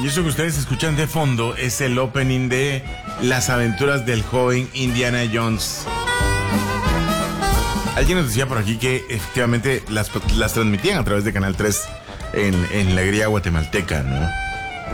Y eso que ustedes escuchan de fondo es el opening de Las aventuras del joven Indiana Jones. Alguien nos decía por aquí que efectivamente las transmitían a través de Canal 3 en la grilla guatemalteca, ¿no?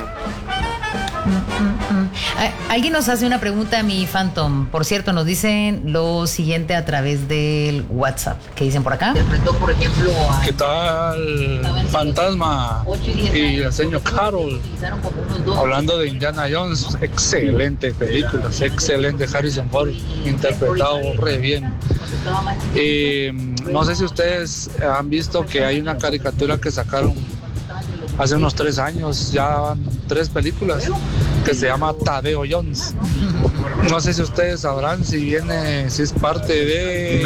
Alguien nos hace una pregunta a mi Phantom. Por cierto, nos dicen lo siguiente a través del WhatsApp. ¿Qué dicen por acá? ¿Qué tal, Fantasma y el señor Carol? Hablando de Indiana Jones, excelente película, excelente. Harrison Ford interpretado re bien. No sé si ustedes han visto que hay una caricatura que sacaron hace unos 3 años, ya van 3 películas, que se llama Tadeo Jones. No sé si ustedes sabrán si es parte de...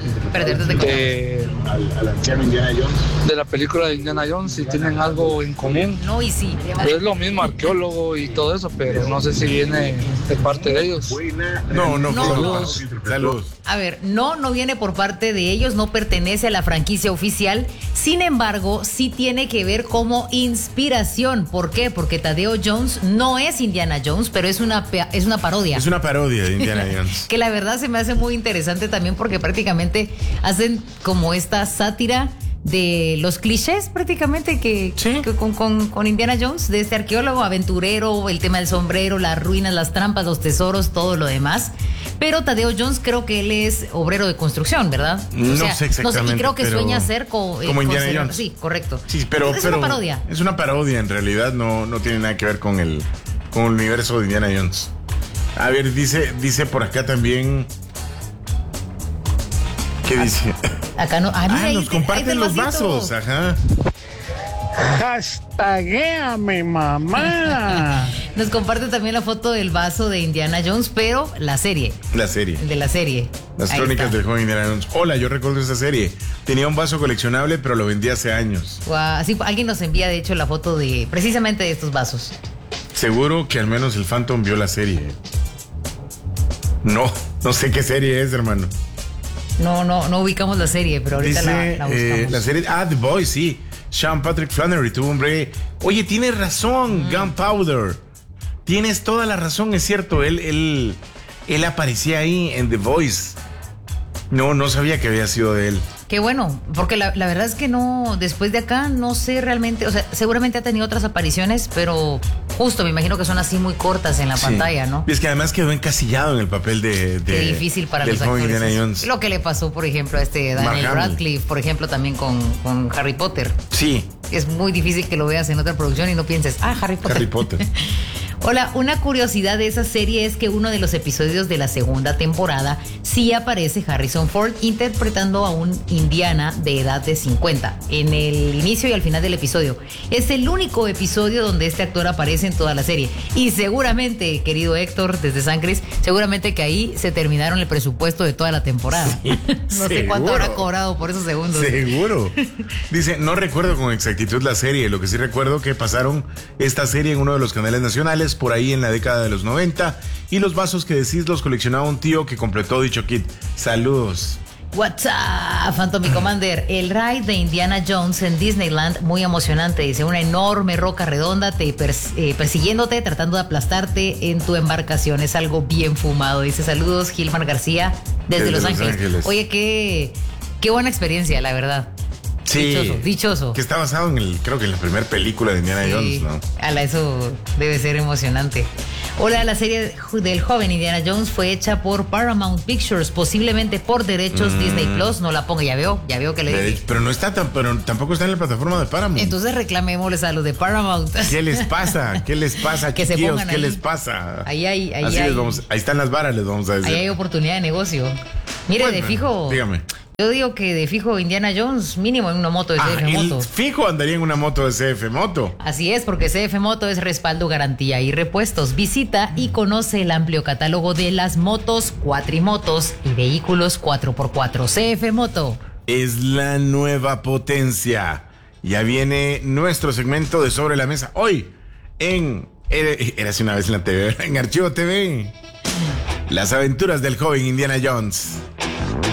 de la película de Indiana Jones, si tienen algo en común. No, y sí. Es lo mismo, arqueólogo y todo eso, pero no sé si viene de parte de ellos. No. Saludos. A ver, no viene por parte de ellos, no pertenece a la franquicia oficial. Sin embargo, sí tiene que ver como inspiración. ¿Por qué? Porque Tadeo Jones no es Indiana Jones, pero es una parodia. Es una parodia de Indiana Jones. Que la verdad se me hace muy interesante también porque prácticamente hacen como esta sátira de los clichés prácticamente que con Indiana Jones, de este arqueólogo, aventurero, el tema del sombrero, las ruinas, las trampas, los tesoros, todo lo demás. Pero Tadeo Jones creo que él es obrero de construcción, ¿verdad? No sé exactamente. Y creo que sueña ser como Indiana Jones. Sí, correcto. Sí, pero es una parodia. Es una parodia, en realidad no tiene nada que ver con el universo de Indiana Jones. A ver, dice por acá también. ¿Qué dice? Acá no. Nos comparten los vasos. Ajá. ¡Hashtaguéame, mamá! Nos comparte también la foto del vaso de Indiana Jones, pero la serie. La serie. De la serie. Las crónicas del joven Indiana Jones. Hola, yo recuerdo esa serie. Tenía un vaso coleccionable, pero lo vendí hace años. Así, alguien nos envía, de hecho, la foto de precisamente de estos vasos. Seguro que al menos el Phantom vio la serie. No sé qué serie es, hermano. No ubicamos la serie, pero ahorita la buscamos. La serie, The Boys, sí. Sean Patrick Flannery tuvo un breve. Oye, tienes razón, Gunpowder. Tienes toda la razón, es cierto. Él aparecía ahí en The Voice. No sabía que había sido de él. Qué bueno, porque la verdad es que no, después de acá no sé realmente, o sea, seguramente ha tenido otras apariciones, pero justo me imagino que son así muy cortas en la pantalla, ¿no? Y es que además quedó encasillado en el papel de qué difícil para los actores. Lo que le pasó, por ejemplo, a Daniel Radcliffe, por ejemplo, también con Harry Potter. Sí. Es muy difícil que lo veas en otra producción y no pienses, Harry Potter. Harry Potter. Hola, una curiosidad de esa serie es que uno de los episodios de la segunda temporada sí aparece Harrison Ford interpretando a un Indiana de edad de 50 en el inicio y al final del episodio. Es el único episodio donde este actor aparece en toda la serie. Y seguramente, querido Héctor, desde San Cris, seguramente que ahí se terminaron el presupuesto de toda la temporada. Sí, no sé cuánto habrá cobrado por esos segundos. Seguro. Dice, no recuerdo con exactitud la serie, lo que sí recuerdo que pasaron esta serie en uno de los canales nacionales por ahí en la década de los 90 y los vasos que decís los coleccionaba un tío que completó dicho kit. Saludos. What's up, Phantom y Commander. El ride de Indiana Jones en Disneyland, muy emocionante. Dice, una enorme roca redonda persiguiéndote, tratando de aplastarte en tu embarcación. Es algo bien fumado. Dice, saludos, Gilmar García, desde Los Ángeles. Oye, qué buena experiencia, la verdad. Sí, dichoso. Que está basado creo que en la primera película de Indiana Jones, ¿no? Eso debe ser emocionante. Hola, la serie del joven Indiana Jones fue hecha por Paramount Pictures, posiblemente por derechos Disney Plus. No la ponga, ya veo que le dije. Pero pero tampoco está en la plataforma de Paramount. Entonces reclamémosles a los de Paramount. ¿Qué les pasa? Que se pongan ¿Qué les pasa? Ahí están las varas, les vamos a decir. Ahí hay oportunidad de negocio. Mire, de fijo. Dígame. Yo digo que de fijo Indiana Jones mínimo en una moto de CF Moto. Fijo andaría en una moto de CF Moto. Así es, porque CF Moto es respaldo, garantía y repuestos. Visita y conoce el amplio catálogo de las motos, cuatrimotos y vehículos 4x4. CF Moto es la nueva potencia. Ya viene nuestro segmento de Sobre la Mesa. Hoy era hace una vez en la TV, en Archivo TV. Las aventuras del joven Indiana Jones.